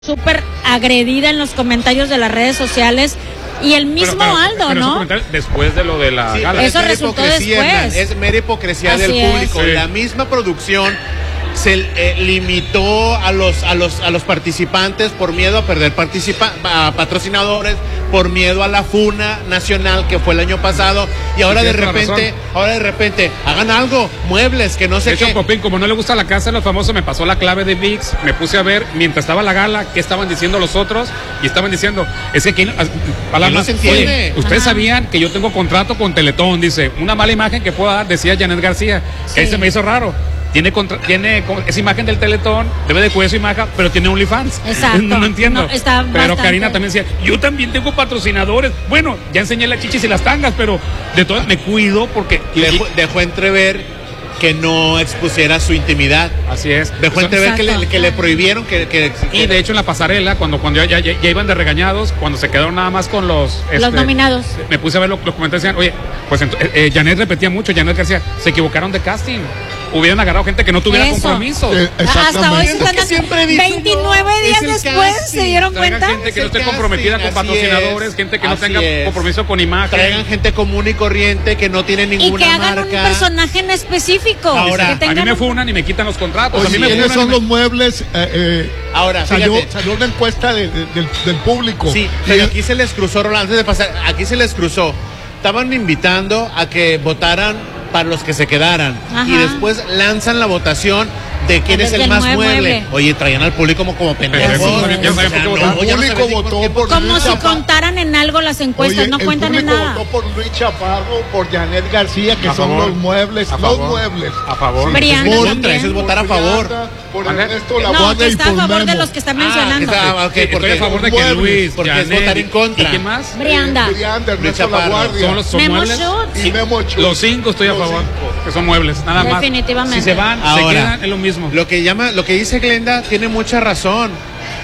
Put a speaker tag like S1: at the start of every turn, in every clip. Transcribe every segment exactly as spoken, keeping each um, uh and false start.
S1: súper agredida en los comentarios de las redes sociales y el mismo
S2: pero, pero,
S1: Aldo,
S2: pero
S1: ¿no?
S2: Después de lo de la
S3: sí,
S2: gala.
S1: Eso
S3: es
S1: resultó
S3: hipocresía,
S1: después.
S3: Hernán, es mera hipocresía
S1: Así
S3: del público.
S2: es.
S3: La
S2: Sí.
S3: misma producción se eh, limitó a los a los a los participantes por miedo a perder participa a patrocinadores, por miedo a la funa nacional que fue el año pasado, y ahora
S2: Sí,
S3: de
S2: tienes
S3: repente,
S2: razón.
S3: ahora de repente hagan algo, muebles, que no sé
S2: De hecho,
S3: qué.
S2: Popín, como no le gusta la casa de los famosos, me pasó la clave de V I X, me puse a ver mientras estaba la gala qué estaban diciendo los otros, y estaban diciendo, es que aquí, palabras,
S3: no se entiende.
S2: oye, ustedes
S1: Ajá.
S2: sabían que yo tengo contrato con Teletón, dice, una mala imagen que pueda dar, decía Janet García, que ahí
S1: Sí.
S2: se me hizo raro. Tiene, contra, tiene esa imagen del Teletón, debe de cuidar su imagen, pero tiene OnlyFans.
S1: Exacto.
S2: No, no entiendo.
S1: No, está
S2: pero
S1: bastante...
S2: Karina también decía, yo también tengo patrocinadores. Bueno, ya enseñé las chichis y las tangas, pero de todas me cuido porque...
S3: Dejó, dejó entrever que no expusiera su intimidad.
S2: Así es.
S3: Dejó
S2: Eso-
S3: entrever que le,
S1: Exacto.
S3: que le prohibieron que, que,
S2: Y de hecho en la pasarela, cuando, cuando ya, ya, ya iban de regañados, cuando se quedaron nada más con los...
S1: Los nominados.
S2: Me puse a ver los, los comentarios y decían, oye, pues ent- eh, eh, Janet repetía mucho, Janet García, se equivocaron de casting. Hubieran agarrado gente que no tuviera
S1: Eso.
S2: compromiso.
S4: Eh,
S1: Hasta hoy se
S3: Es
S1: están
S3: que siempre he dicho,
S1: veintinueve
S3: no,
S1: días
S3: es el
S1: después
S3: casting.
S1: se dieron
S2: Traigan
S1: cuenta.
S2: gente que
S3: Es
S2: no esté
S3: el
S2: comprometida
S3: casting,
S2: con
S3: así
S2: patrocinadores,
S3: es,
S2: gente que no
S3: así
S2: tenga
S3: es.
S2: compromiso con imagen.
S3: Traigan gente común y corriente que no tiene
S1: Y
S3: ninguna
S1: que hagan
S3: marca.
S1: un personaje en específico.
S3: Ahora,
S1: que
S2: A mí
S1: tengan
S2: me
S1: un-
S2: funan y me quitan los contratos. a mí
S4: Oye,
S2: me
S4: ¿quiénes
S2: funan y
S4: son
S2: me-
S4: los muebles? Eh, eh,
S3: Ahora,
S4: salió,
S3: fíjate.
S4: salió una encuesta de- de- del, del público.
S3: Sí,
S4: Y
S3: pero
S4: el-
S3: aquí se les cruzó, Rolando, antes de pasar, aquí se les cruzó. Estaban invitando a que votaran para los que se quedaran.
S1: Ajá.
S3: Y después lanzan la votación de quién
S1: A
S3: es
S1: ver,
S3: el
S1: del
S3: más
S1: mue-
S3: mueble.
S1: mueble.
S3: Oye, traían al público como, como pendejos.
S2: Pero
S1: eso, ya-
S2: ya saben por qué votaron.
S3: ya no
S4: El
S3: sabes
S4: público
S3: ni por
S4: votó
S3: qué
S4: por-
S1: Como
S4: Luis
S1: si
S4: Chaparro.
S1: contaran en algo las encuestas,
S4: Oye,
S1: no cuentan
S4: el
S1: en
S4: público
S1: nada.
S4: votó por Luis Chaparro, por Janet García, que
S2: A
S4: son
S2: favor.
S4: los muebles,
S2: A
S4: los
S2: favor.
S4: muebles.
S2: A favor.
S4: Sí,
S1: Brianda
S4: por-
S1: también.
S3: Eso es votar a
S4: por
S3: favor.
S4: Brianda, por
S2: Ajá.
S4: Ernesto
S1: No,
S4: Laguardia
S1: que
S4: y
S1: está a
S4: por
S1: favor de
S4: Memo.
S1: los que está
S3: Ah,
S1: mencionando.
S3: que está- ok,
S2: Sí,
S3: porque
S2: estoy a favor de que
S4: muebles,
S2: Luis,
S3: porque es
S2: Janet,
S3: votar en contra.
S2: ¿Y quién más?
S1: Brianda.
S4: Eh, Brianda,
S3: Luis
S4: Ernesto
S3: Chaparro.
S4: Laguardia.
S2: Son los son
S1: Memo
S2: muebles.
S1: Schutz.
S4: Y Memo Schutz.
S2: Los cinco estoy a
S4: Los
S2: favor,
S4: cinco.
S2: que son muebles, nada más.
S1: Definitivamente.
S2: Si se van, se
S3: Ahora,
S2: quedan, es lo mismo.
S3: Lo que llama, lo que dice Glenda tiene mucha razón.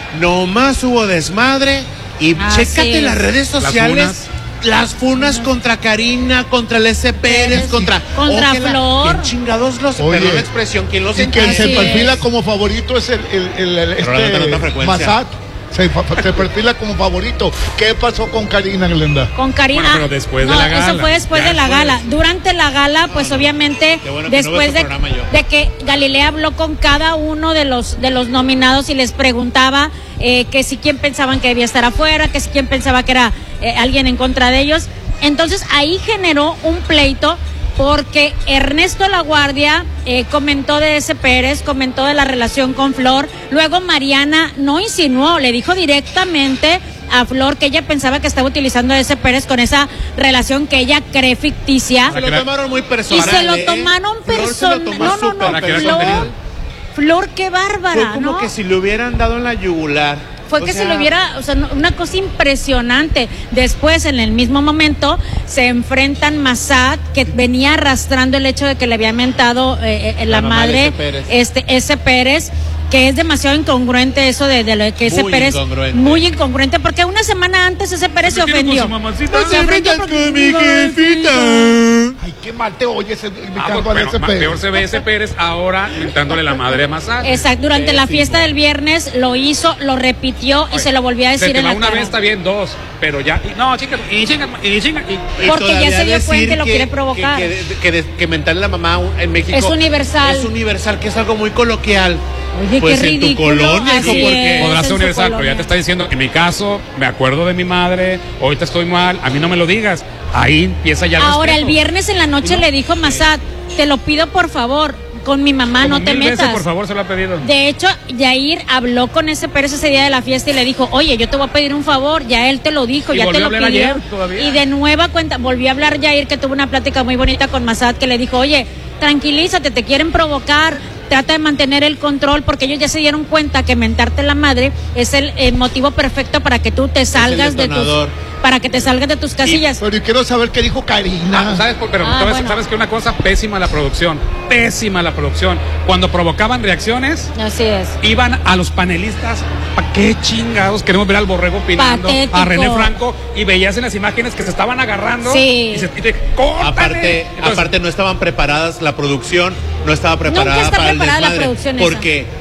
S3: Nomás hubo desmadre y
S1: Así
S3: chécate
S1: es.
S3: las redes
S2: Las
S3: sociales. Las funas contra Karina, contra el S. Pérez,
S1: Pérez,
S3: contra,
S1: contra
S3: oh, que la-
S1: Flor.
S3: ¿quién chingados los,
S4: Oye,
S3: perdón la expresión, quién los
S4: Y que
S1: Así
S4: se
S3: entiende?
S4: perfila
S1: es.
S4: como favorito es el, el, el, el-
S3: Pero no tanta
S4: este
S3: frecuencia.
S4: Massad. Se, fa- se perfila como favorito. ¿Qué pasó con Karina, Glenda?
S1: Con Karina.
S2: Bueno, pero después de
S1: no,
S2: la gala.
S1: Eso fue después
S2: Ya
S1: de la
S2: después.
S1: gala. Durante la gala, pues obviamente,
S3: Qué bueno que no
S1: después
S3: veo
S1: de,
S3: tu programa yo.
S1: de que Galilea habló con cada uno de los de los nominados y les preguntaba eh, que si quién pensaban que debía estar afuera, que si quién pensaba que era eh, alguien en contra de ellos. Entonces ahí generó un pleito porque Ernesto Laguardia eh, comentó de ese Pérez, comentó de la relación con Flor. Luego Mariana no insinuó, le dijo directamente a Flor que ella pensaba que estaba utilizando a ese Pérez con esa relación que ella cree ficticia.
S3: Se lo tomaron muy
S1: Y
S3: personal.
S1: se lo
S3: ¿eh?
S1: tomaron
S3: Flor se lo
S1: personal.
S3: tomó
S1: No, no,
S3: súper
S1: no.
S2: Para crear
S1: Flor,
S2: contenido.
S1: Flor, qué bárbara,
S3: Fue como
S1: ¿no?
S3: que si le hubieran dado en la yugular.
S1: Fue
S3: O
S1: que
S3: sea,
S1: se le hubiera, o sea, no- una cosa impresionante. Después, en el mismo momento, se enfrentan Massad, que venía arrastrando el hecho de que le había mentado eh, eh, la,
S3: La mamá de
S1: madre,
S3: ese Pérez.
S1: este, ese Pérez, que es demasiado incongruente eso de, de lo que ese
S3: Muy
S1: Pérez,
S3: incongruente.
S1: muy incongruente, porque una semana antes ese Pérez se
S2: ¿Qué tiene con
S1: ofendió.
S2: su mamacita?
S1: Se ofendió
S3: con
S1: porque-
S3: mi jefita.
S4: Ay, qué mal te oyes
S2: Ah,
S4: imitando
S2: pues,
S4: a
S2: pero
S4: ese
S2: ma-
S4: Pérez.
S2: peor se ve ese Pérez ahora mentándole la madre a Massad.
S1: Exacto, durante la
S3: Pésimo.
S1: fiesta del viernes lo hizo, lo repitió y
S2: Oye,
S1: se lo volvió a
S2: se
S1: decir
S2: te
S1: en
S2: va
S1: la
S2: una
S1: cara.
S2: vez está bien, dos, pero ya, y- no, chica, y chinga, y chinga, y,
S3: Y
S1: Porque ya
S3: todavía
S1: se dio
S3: decir
S1: cuenta y lo quiere provocar.
S3: Que, que, que, que mentarle a la mamá en México
S1: Es universal.
S3: Es universal, que es algo muy coloquial.
S1: Oye,
S3: Pues
S1: qué
S3: en tu
S1: ridículo.
S3: colonia, hijo,
S1: Así
S3: porque
S1: es,
S2: podrá
S1: en
S2: ser
S1: su
S2: universal, pero ya
S1: colonia.
S2: te está diciendo, en mi caso, me acuerdo de mi madre, ahorita estoy mal, a mí no me lo digas. Ahí empieza ya el
S1: Ahora, el
S2: respeto.
S1: viernes en la noche
S2: ¿No?
S1: le dijo Massad, te lo pido por favor, con mi mamá
S2: Como
S1: no te
S2: mil veces,
S1: metas.
S2: por favor, se lo ha pedido.
S1: De hecho, Yair habló con ese Pérez ese día de la fiesta y le dijo, oye, yo te voy a pedir un favor, ya él te lo dijo,
S2: Y
S1: ya te
S2: volvió
S1: lo
S2: a hablar
S1: pidió.
S2: ayer todavía.
S1: Y de nueva cuenta, volvió a hablar Yair, que tuvo una plática muy bonita con Massad, que le dijo, oye, tranquilízate, te quieren provocar, trata de mantener el control, porque ellos ya se dieron cuenta que mentarte la madre es el, el motivo perfecto para que tú te salgas de tus,
S3: detonador.
S1: para que te salgas de tus casillas.
S4: Pero yo quiero saber qué dijo Karina.
S2: Ah, ¿sabes? por- Pero
S1: Ah,
S2: ¿sabes,
S1: bueno.
S2: sabes que una cosa pésima la producción, pésima la producción. Cuando provocaban reacciones,
S1: Así es.
S2: iban a los panelistas, ¿para qué chingados queremos ver al Borrego opinando?
S1: Patético.
S2: A René Franco, y veías en las imágenes que se estaban agarrando.
S1: Sí.
S2: Y se y te, ¡córtale!
S3: Aparte,
S2: Entonces,
S3: aparte no estaban preparadas, la producción no estaba preparada
S1: Nunca está
S3: para
S1: preparada
S3: el
S1: la
S3: desmadre.
S1: producción esa.
S3: Porque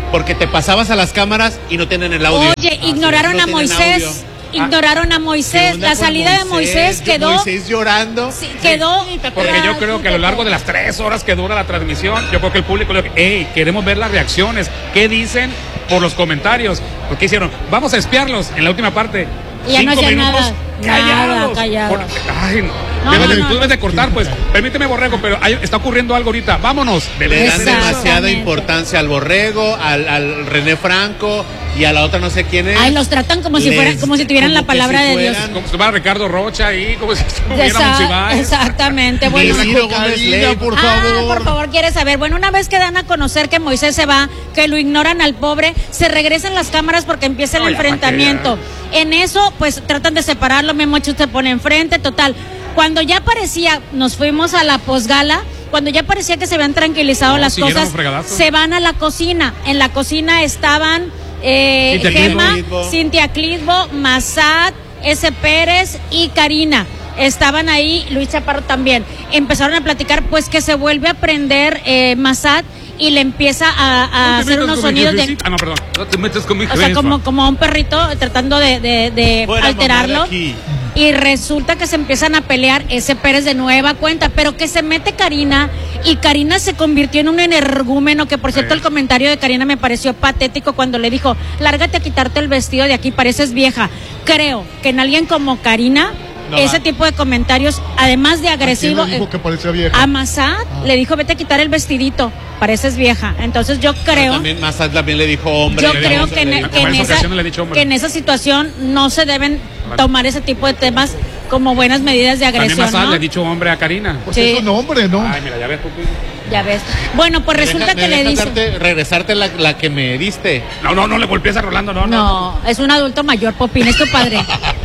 S3: porque te pasabas a las cámaras y no tienen el audio.
S1: Oye,
S3: Ah,
S1: ignoraron
S3: sí, no
S1: a
S3: tienen
S1: Moisés.
S3: audio.
S1: Ignoraron a
S3: ¿Qué
S1: Moisés.
S3: onda
S1: La
S3: con
S1: salida de Moisés quedó.
S3: Moisés llorando.
S1: Sí, quedó.
S2: Porque yo creo que a lo largo de las tres horas que dura la transmisión, yo creo que el público le dijo, hey, queremos ver las reacciones. ¿Qué dicen por los comentarios? ¿Por qué hicieron? Vamos a espiarlos en la última parte.
S1: Y ya no
S2: Cinco
S1: hacían
S2: minutos
S1: nada.
S2: callados.
S1: Nada, callados.
S2: Por- ay, no.
S1: No,
S2: Debes
S1: no,
S2: de-
S1: no,
S2: tú debes
S1: no.
S2: de cortar, pues. Permíteme, Borrego, pero hay- está ocurriendo algo ahorita. Vámonos.
S3: Le dan
S1: Exactamente.
S3: demasiada importancia al Borrego, al, al René Franco y a la otra no sé quién es.
S1: Ay, los tratan como si
S3: Les-
S1: fueran, como si tuvieran
S3: como
S1: la
S3: que
S1: palabra
S3: si
S1: de Dios.
S3: fueran-
S2: Como si estuviera Ricardo Rocha ahí, como si estuviera
S1: Esa-
S2: Monsiváis.
S1: exactamente. Bueno,
S3: Ni Ciro Gómez
S4: Karina,
S3: Leiva.
S4: por
S1: Ah,
S4: favor.
S1: por favor, quiere saber. Bueno, una vez que dan a conocer que Moisés se va, que lo ignoran al pobre, se regresan las cámaras porque empieza el
S2: No, ya,
S1: enfrentamiento. En eso, pues tratan de separarlo, Memocho se pone enfrente, total. Cuando ya parecía, nos fuimos a la posgala, cuando ya parecía que se habían tranquilizado
S2: No,
S1: las
S2: siguieron
S1: cosas,
S2: los fregadazos.
S1: se van a la cocina. En la cocina estaban eh,
S2: Cintia
S1: Gema,
S3: Clitbo.
S1: Cintia Clitbo, Massad, S. Pérez y Karina. Estaban ahí, Luis Chaparro también. Empezaron a platicar, pues que se vuelve a prender eh, Massad y le empieza a, a
S2: No te
S1: hacer
S2: metas
S1: unos
S2: con mi
S1: sonidos de...
S2: jefecita. Ah, no, perdón. No te metas con mi
S1: O sea,
S2: jefa.
S1: como, como a un perrito tratando de, de, de
S3: Fuera,
S1: alterarlo.
S3: mamá, de aquí.
S1: Y resulta que se empiezan a pelear ese Pérez de nueva cuenta, pero que se mete Karina y Karina se convirtió en un energúmeno, que por cierto
S2: Sí.
S1: el comentario de Karina me pareció patético cuando le dijo, lárgate a quitarte el vestido de aquí, pareces vieja. Creo que en alguien como Karina,
S3: No
S1: ese
S3: va.
S1: tipo de comentarios, además de
S4: ¿A quién
S1: agresivo,
S4: le dijo
S1: eh,
S4: que parecía vieja?
S1: a Massad le dijo, vete a quitar el vestidito, pareces vieja. Entonces yo
S3: Pero
S1: creo...
S3: también Massad también le dijo hombre.
S1: Yo
S3: le
S1: creo
S3: dijo-
S1: que, en,
S3: le
S1: que,
S3: dijo-
S1: en
S2: varias
S1: esa,
S2: ocasiones le he dicho, hombre.
S1: que en esa situación no se deben tomar ese tipo de temas como buenas medidas de
S2: También
S1: agresión,
S2: más
S1: ¿no?
S2: le he dicho hombre a Karina.
S4: Pues
S1: Sí.
S4: es un hombre, ¿no?
S2: Ay, mira, ya ves, Pupi.
S1: Ya ves. Bueno, pues resulta
S3: Deja-
S1: que
S3: me
S1: le
S3: dejas
S1: dice...
S3: darte- regresarte la, la que me diste.
S2: No, no, no le golpees a Rolando, no, no.
S1: No, es un adulto mayor, Popín, es tu padre.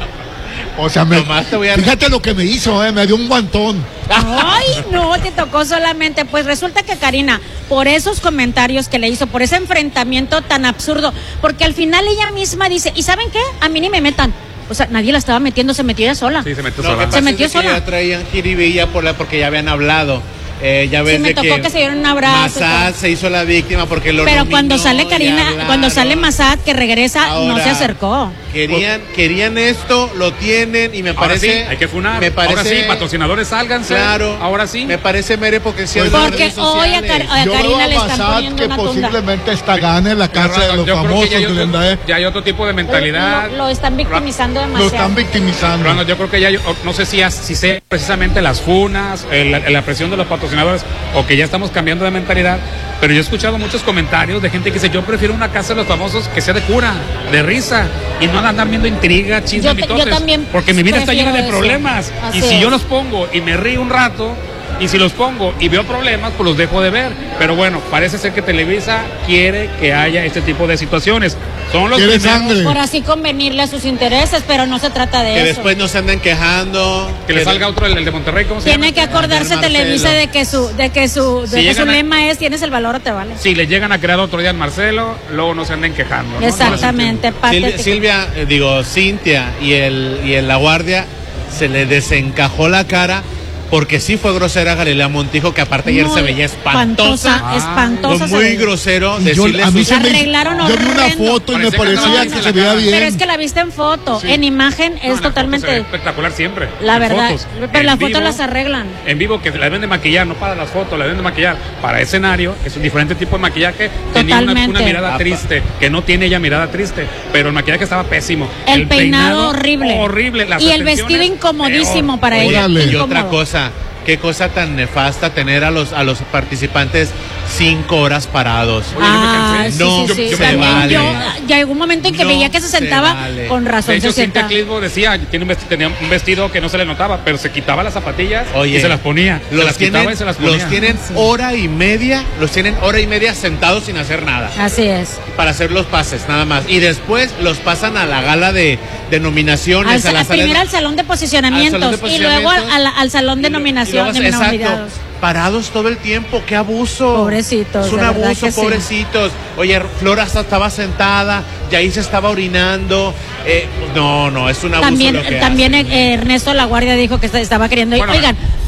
S4: O sea, me,
S3: Nomás te voy a-
S4: fíjate lo que me hizo, eh, me dio un guantón.
S1: Ay, no, te tocó solamente. Pues resulta que Karina, por esos comentarios que le hizo, por ese enfrentamiento tan absurdo, porque al final ella misma dice, ¿y saben qué? A mí ni me metan. O sea, nadie la estaba metiendo, se metió ella sola.
S2: Sí, se metió
S3: Lo que
S2: sola.
S3: pasa
S1: Se metió
S3: es de que
S1: sola.
S3: ya traían jiribilla por la, porque ya habían hablado. Eh, ya ves
S1: Sí, me
S3: de
S1: tocó que se dieron un abrazo y
S3: Massad
S1: todo.
S3: se hizo la víctima porque lo
S1: Pero cuando
S3: nominó
S1: sale
S3: y
S1: Karina,
S3: hablaron.
S1: cuando sale Massad, que regresa, no
S3: Ahora,
S1: se acercó.
S3: Querían, querían esto, lo tienen y me
S2: Ahora
S3: parece.
S2: sí, hay que funar.
S3: Me parece,
S2: Ahora sí, patrocinadores, sálganse.
S3: Claro.
S2: Ahora sí.
S3: Me parece mere hipocresía de
S4: Pues
S3: las
S1: porque
S3: redes
S1: hoy a
S3: sociales.
S1: Car- a
S4: Yo
S1: Karina
S4: veo
S1: le
S4: a
S1: están
S4: Massad
S1: poniendo
S4: que
S1: una tunda.
S4: posiblemente esta gane la casa de los
S2: Yo creo que
S4: famosos
S2: ya hay
S4: de
S2: otro-
S4: Linda, ¿eh?
S2: ya hay otro tipo de mentalidad.
S1: Lo, lo están victimizando
S4: Lo
S1: demasiado.
S4: están victimizando.
S2: Rolando, yo creo que ya, hay- o- no sé si, as- si sea precisamente las funas, el- la, la presión de los patrocinadores, o que ya estamos cambiando de mentalidad, pero yo he escuchado muchos comentarios de gente que dice, yo prefiero una casa de los famosos que sea de cura, de risa, y no andar viendo intriga, chismes,
S1: Yo te- yo
S2: mitotes,
S1: también
S2: porque mi vida está
S1: prefiero
S2: llena de
S1: eso.
S2: problemas, y
S1: Así
S2: si
S1: es.
S2: yo los pongo y me río un rato, y si los pongo y veo problemas, pues los dejo de ver. Pero bueno, parece ser que Televisa quiere que haya este tipo de situaciones. Son los
S4: Quiere
S2: primeros
S4: sangre.
S1: Por así convenirle a sus intereses, pero no se trata de
S3: Que
S1: eso.
S3: después no se anden quejando.
S2: que le salga otro, el, el de Monterrey, ¿cómo se
S1: Tiene
S2: llama?
S1: que acordarse
S3: Marcelo.
S1: Televisa de que su, de que su, de
S2: Si
S1: que su
S2: llegan a-
S1: lema es tienes el valor o te vale.
S2: Si le llegan a crear otro día al Marcelo, luego no se anden quejando. ¿no?
S1: Exactamente,
S3: Silvia,
S1: patético.
S3: Silvia, eh, digo, Cintia y el, y el La Guardia se le desencajó la cara porque sí fue grosera Galilea Montijo, que aparte ayer
S1: Muy
S3: se veía espantosa.
S1: espantosa, espantosa
S3: Fue
S1: se
S3: muy
S1: veía.
S3: grosero
S4: Y yo-
S3: decirle
S4: a mí
S3: sus-
S4: se
S1: La
S4: me-
S1: arreglaron
S4: yo vi una
S1: horrendo.
S4: foto y me
S2: Parecía que
S4: parecía
S2: andaba
S4: que
S2: en
S4: se
S2: la
S4: veía
S2: cara.
S4: bien.
S1: Pero es que la viste en foto,
S4: Sí.
S1: en imagen
S2: No,
S1: es
S2: en la foto se ve
S1: totalmente
S2: espectacular siempre.
S1: la
S2: en
S1: verdad.
S2: fotos.
S1: Pero
S2: En
S1: las fotos
S2: vivo-
S1: las arreglan.
S2: En vivo, que la deben de maquillar, no para las fotos, la deben de maquillar para escenario. Es un diferente tipo de maquillaje. Tenía una,
S1: Totalmente.
S2: una mirada
S3: Apa.
S2: triste, que no tiene ella mirada triste, pero el maquillaje estaba pésimo.
S1: El, peinado, horrible.
S2: Horrible. Las
S1: y el
S2: atenciones,
S1: vestido incomodísimo
S2: peor.
S1: para
S3: Oye,
S1: ella.
S4: Órale.
S3: y otra
S1: incómodo.
S3: cosa, qué cosa tan nefasta tener a los, a los participantes cinco horas parados.
S2: Oye, yo me
S1: Ah,
S2: cansé.
S1: sí,
S3: No,
S1: sí, sí.
S2: yo- yo me
S1: También
S3: vale.
S1: yo, ya llegó un momento en que
S3: No
S1: veía que se
S3: se
S1: sentaba,
S3: vale.
S1: con razón
S2: De hecho,
S1: se
S2: Cintia
S1: sentaba.
S2: Clitbo decía, tiene un vestido, tenía un vestido que no se le notaba, pero se quitaba las zapatillas
S3: Oye,
S2: y se las ponía. Se
S3: Los
S2: las
S3: tienen,
S2: quitaba y se las ponía.
S3: los tienen hora y media, los tienen hora y media sentados sin hacer nada.
S1: Así es.
S3: Para hacer los pases, nada más. Y después los pasan a la gala de, de nominaciones.
S1: Al,
S3: a la
S1: a
S3: sala de-
S1: primero al salón de posicionamientos,
S3: al salón de
S1: y luego al,
S3: posicionamientos.
S1: al- al salón de
S3: Y lo-
S1: nominación
S3: y
S1: de
S3: luego, exacto,
S1: nominados.
S3: parados todo el tiempo, qué abuso.
S1: Pobrecitos,
S3: Es un
S1: de verdad
S3: abuso,
S1: que sí.
S3: pobrecitos. Oye, Flora hasta estaba sentada, Yair se estaba orinando. Eh, no, no, es un abuso
S1: También,
S3: lo que
S1: también
S3: hacen.
S1: eh, Ernesto La Guardia dijo que estaba queriendo ir.
S2: Bueno,
S1: Oigan,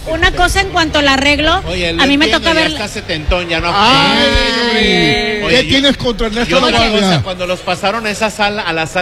S1: una cosa en cuanto al arreglo,
S3: Oye,
S1: a mí me
S3: entiendo,
S1: toca
S3: ya
S1: ver.
S3: está setentón, ya no.
S4: Ay,
S3: Oye,
S4: ¿qué
S3: yo-
S4: tienes contra Ernesto
S3: Yo, no, o sea,
S4: Guardia?
S3: cuando los pasaron a esa sala, a la sala